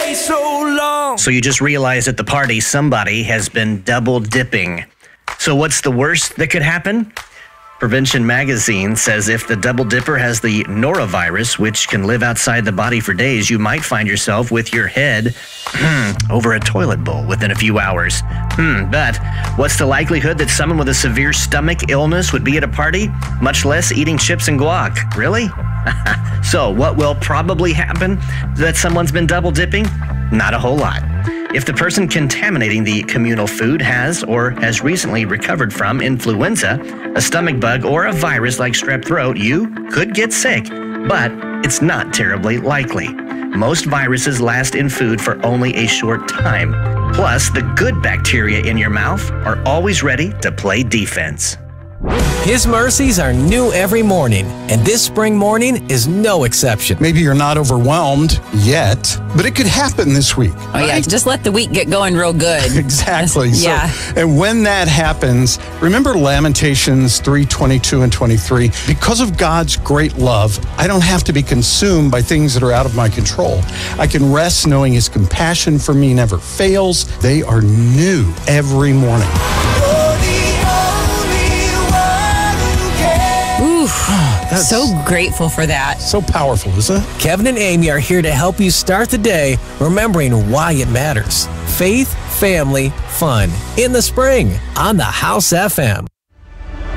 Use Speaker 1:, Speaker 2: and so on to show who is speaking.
Speaker 1: stay so long.
Speaker 2: So you just realized at the party somebody has been double dipping. So what's the worst that could happen? Prevention Magazine says if the double dipper has the norovirus, which can live outside the body for days, you might find yourself with your head over a toilet bowl within a few hours. But what's the likelihood that someone with a severe stomach illness would be at a party, much less eating chips and guac? Really? So what will probably happen that someone's been double dipping? Not a whole lot. If the person contaminating the communal food has or has recently recovered from influenza, a stomach bug, or a virus like strep throat, you could get sick, but it's not terribly likely. Most viruses last in food for only a short time. Plus, the good bacteria in your mouth are always ready to play defense.
Speaker 3: His mercies are new every morning, and this spring morning is no exception.
Speaker 4: Maybe you're not overwhelmed yet, but it could happen this week.
Speaker 5: Oh, yeah. Just let the week get going real good.
Speaker 4: Exactly.
Speaker 5: Yeah.
Speaker 4: And when that happens, remember Lamentations 3:22 and 23. Because of God's great love, I don't have to be consumed by things that are out of my control. I can rest knowing His compassion for me never fails. They are new every morning.
Speaker 5: So grateful for that.
Speaker 4: So powerful, isn't it?
Speaker 3: Kevin and Amy are here to help you start the day remembering why it matters. Faith, family, fun in the spring on the House FM.